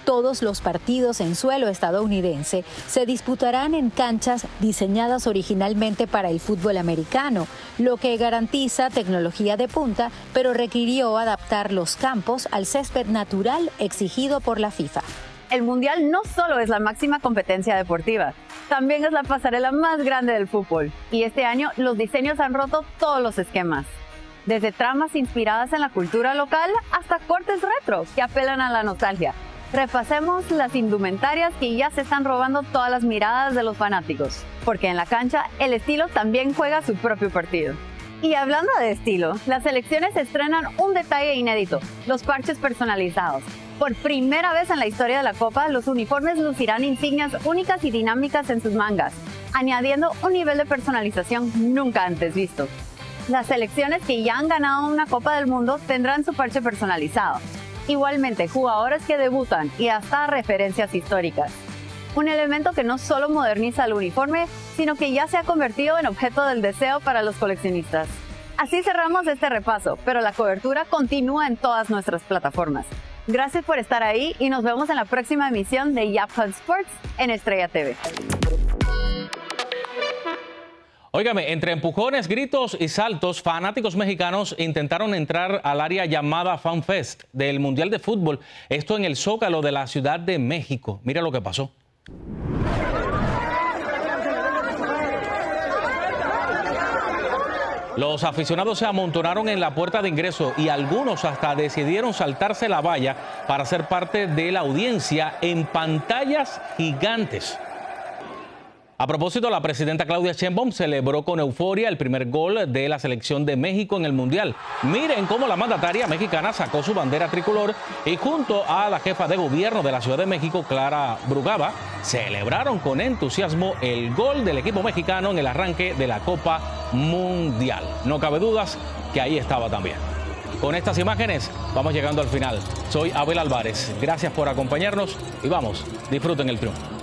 Todos los partidos en suelo estadounidense se disputarán en canchas diseñadas originalmente para el fútbol americano, lo que garantiza tecnología de punta, pero requirió adaptar los campos al césped natural exigido por la FIFA. El Mundial no solo es la máxima competencia deportiva, también es la pasarela más grande del fútbol. Y este año los diseños han roto todos los esquemas. Desde tramas inspiradas en la cultura local hasta cortes retro que apelan a la nostalgia. Repasemos las indumentarias que ya se están robando todas las miradas de los fanáticos, porque en la cancha el estilo también juega su propio partido. Y hablando de estilo, las selecciones estrenan un detalle inédito, los parches personalizados. Por primera vez en la historia de la Copa, los uniformes lucirán insignias únicas y dinámicas en sus mangas, añadiendo un nivel de personalización nunca antes visto. Las selecciones que ya han ganado una Copa del Mundo tendrán su parche personalizado. Igualmente, jugadores que debutan y hasta referencias históricas. Un elemento que no solo moderniza el uniforme, sino que ya se ha convertido en objeto del deseo para los coleccionistas. Así cerramos este repaso, pero la cobertura continúa en todas nuestras plataformas. Gracias por estar ahí y nos vemos en la próxima emisión de Yap Hunt Sports en Estrella TV. Óigame, entre empujones, gritos y saltos, fanáticos mexicanos intentaron entrar al área llamada Fan Fest del Mundial de Fútbol. Esto en el Zócalo de la Ciudad de México. Mira lo que pasó. Los aficionados se amontonaron en la puerta de ingreso y algunos hasta decidieron saltarse la valla para ser parte de la audiencia en pantallas gigantes. A propósito, la presidenta Claudia Sheinbaum celebró con euforia el primer gol de la selección de México en el Mundial. Miren cómo la mandataria mexicana sacó su bandera tricolor y junto a la jefa de gobierno de la Ciudad de México, Clara Brugada, celebraron con entusiasmo el gol del equipo mexicano en el arranque de la Copa Mundial. No cabe dudas que ahí estaba también. Con estas imágenes vamos llegando al final. Soy Abel Álvarez. Gracias por acompañarnos y vamos, disfruten el triunfo.